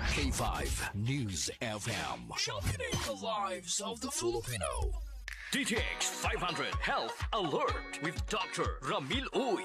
K5 News FM. Sharpening the lives of the Filipino. DTX 500 Health Alert with Dr. Ramil Uy.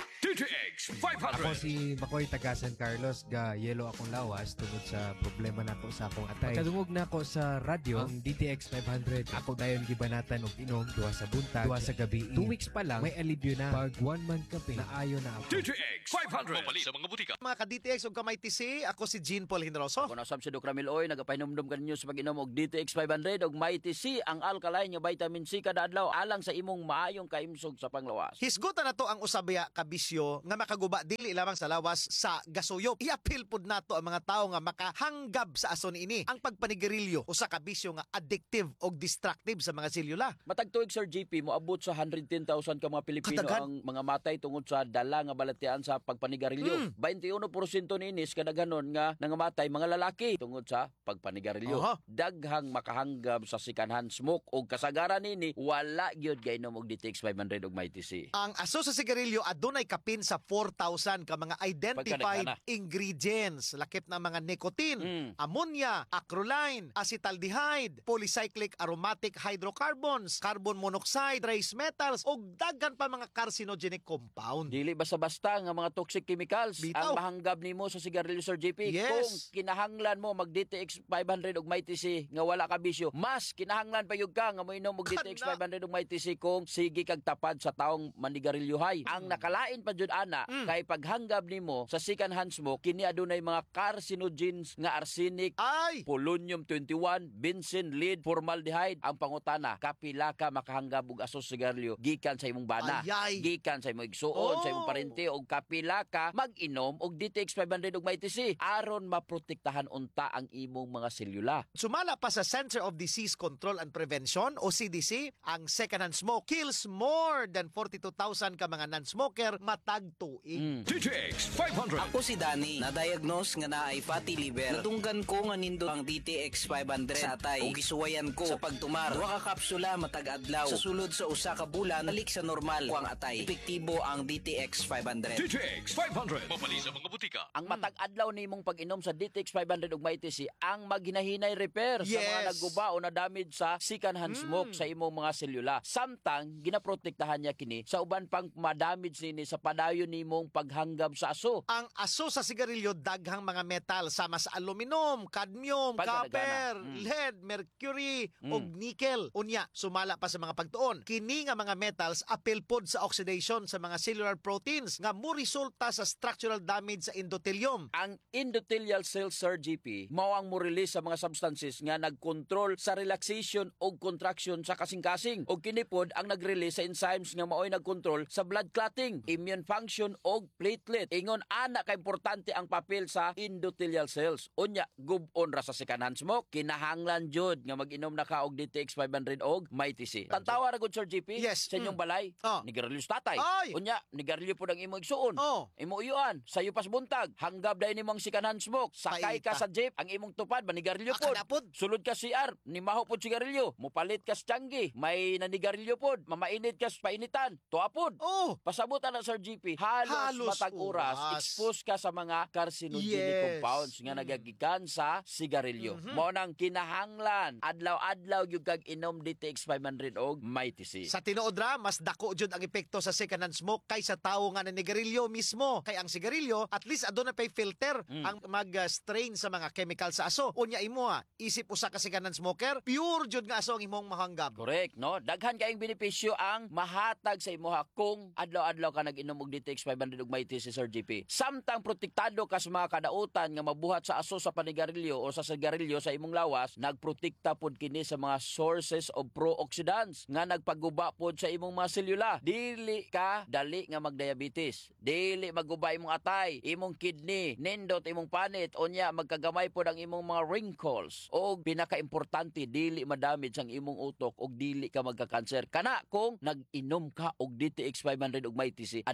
DTX 500. Ako si Makoy taga San Carlos, ga yelo akong lawas tungod sa problema nako sa akong atay. Kadungog na ako sa radyo ang DTX 500. Ako dayon gibanatan og inom duha sa buntag, duha sa gabi. 2 weeks pa lang may alibyo na. Pag 1 month kape naayo na ako. DTX 500. Mabali sa mga butika. Mga ka-DTX o kamay TC, ako si Jean Paul Hinroso. Kung nasab si Dr. Ramil Oy, nagapahinumdum ka ninyo sa pag-inom og DTX 500 og Mighty C, ang alkaline nga vitamin C kada adlaw alang sa imong maayong kaimsog sa panglawas. Hisgutan na to ang usabya kabisyo nga makaguba dili lamang sa lawas sa gasuyop. I-appeal pud nato ang mga tao nga makahanggab sa ason ini. Ang pagpanigarilyo usa ka bisyo nga addictive o destructive sa mga selula. Matag tuig Sir GP mo abot sa 110,000 ka mga Pilipino Katagan. ang mga matay tungod sa dala nga balatian sa pagpanigarilyo. 21% ninis kadaghanon nga nangamatay mga lalaki tungod sa pagpanigarilyo. Aha. Daghang makahanggab sa sikanhan smoke og kasagaran nini wala gyud gainom og DTX 500 og Mighty C. Ang aso sa sigarilyo adunay kapin sa 4,000 ka mga identified Pagkadagana. ingredients. Lakip na mga nicotine, ammonia, acrolein, acetaldehyde, polycyclic aromatic hydrocarbons, carbon monoxide, trace metals, ug daghan pa mga carcinogenic compound. Dili basta-basta nga mga toxic chemicals Bitaw. ang mahanggab nimo sa sigarilyo Sir JP. Yes. Kung kinahanglan mo mag DTX 500 og Mighty C nga wala ka bisyo, mas kinahanglan pa yug ka nga moinom og DTX 500 og Mighty C kung sige kag tapad sa taong manigarilyohay. Ang nakalain pa jud ana kay paghanggab nimo sa second hand smoke kini adunay mga carcinogens nga arsenic, Ay! polonium 21, benzene, lead, formaldehyde. Ang pangutana, kapila ka makahanggab og aso sa sigarilyo gikan sa imong bana, Ayay. gikan sa imong igsuon, Oh. sa imong parente og kapila ka mag-inom og DTX 500 og Mighty C aron maprotektahan unta ang imong mga selula. Sumala pa sa Center of Disease Control and Prevention o CDC, ang secondhand smoke kills more than 42,000 ka mga non-smoker matag tuig. DTX 500. Ako si Danny, na-diagnose nga na ay fatty liver. Nadunggan ko nga nindo ang DTX 500 sa atay ug gisuwayan ko sa pagtumar. Duha ka kapsula matag adlaw. Sa sulod sa usa ka bulan, balik sa normal ko ang atay. Epektibo ang DTX 500. DTX 500. Mabali sa mga butika. Ang matag adlaw nimong pag-inom sa DTX 500 ug Mighty C ang maghinahinay repair sa mga Yes. nagguba o na-damage sa second hand smoke sa imong mga selula. Samtang ginaprotektahan niya kini sa uban pang ma-damage nini sa padayon nimong paghanggab sa aso. Ang aso sa sigarilyo daghang mga metal sama sa aluminum, cadmium, Pagkadagana. copper, lead, mercury ug nickel. Unya sumala pa sa mga pagtuon. Kini nga mga metals apil pod sa oxidation sa mga cellular proteins nga mo resulta sa structural damage sa endothelium. Ang endothelial cells, Sir GP, mao ang mo-release sa mga substances nga nagkontrol sa relaxation o contraction sa kasing-kasing. O kinipod ang nag-release sa enzymes nga mao'y nagkontrol sa blood clotting, immune function o platelet. Ingon ana ka importante ang papel sa endothelial cells. Unya, gubon ra sa secondhand smoke, kinahanglan jud nga mag-inom na ka og DTX 500 og Mighty C. Tantawa ra gud Sir GP Yes. sa inyong balay. Oh. Nigarilyo sa tatay. Ay. Unya, nigarilyo po ang imong igsuon. Oh. Imo uyuan, sayo pas buntag, hanggab dahil nimong secondhand smoke. Sakay ka Paita. sa jeep, ang imong tupad, manigarilyo Aka na pod. Sulod ka CR, nimaho pod sigarilyo. Mupalit ka sa tiyanggi, may nanigarilyo pod. Mamainit ka sa painitan, tuapod. Oh, Pasabot na Sir GP, halos Halos matag oras, oras. expose ka sa mga carcinogenic Yes. compounds nga nagagikan sa sigarilyo. Mao nang kinahanglan, adlaw-adlaw gyud kag inom DTX 500 og Mighty C. sa tinuod ra mas dako jud ang epekto sa secondhand smoke kaysa tawo nga nanigarilyo mismo. Kay ang sigarilyo at least aduna pay filter ang mag-strain sa mga chemical sa aso. Unya imo isip usa ka secondhand smoker, pure jud nga aso ang imong mahanggab. Correct, no? Daghan kayong benepisyo ang mahatag sa imuha kung adlaw-adlaw ka nag-inom og DTX 500 ug Mighty C, Sir GP. Samtang protektado ka sa mga kadautan nga mabuhat sa aso sa panigarilyo o sa sigarilyo sa imong lawas, nagprotekta pod kini sa mga sources of pro-oxidants nga nagpaguba pod sa imong mga selula. Dili ka dali nga magdiabetes. Dili maguba imong atay, imong kidney, nindot imong panit, unya magkagamay pod ang imong mga wrinkles. O pinaka-importante, dili madamage ang imong utok o dili ka magka-cancer. Kana kung nag-inom ka og DTX 500 og Mighty C,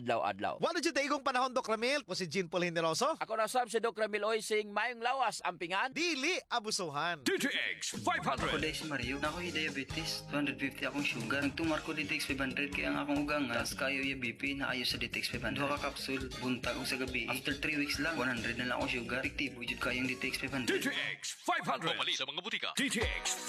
adlaw-adlaw. Wala dyan taigong panahon, Doc Ramil. Ko si Jean Paul Generoso. Ako na sab si Doc Ramil Oy sing mayong lawas ampingan. Dili abusuhan. DTX Ako 500. dahil si Mario, na ako'y diabetes, 250 akong sugar. Nagtumar ko DTX 500 kaya ang akong ugang nga, tas kayo yung BP na ayo sa DTX 500. Duha ka kapsul, buntag o sa gabi. After 3 weeks lang, 100 na lang akong sugar. Efektibo, jud kayong DTX 500. DTX 500. Pumali sa mga butika. DTX